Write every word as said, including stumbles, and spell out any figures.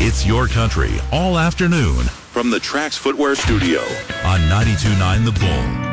It's your country all afternoon from the Trax Footwear Studio on ninety-two point nine The Bull.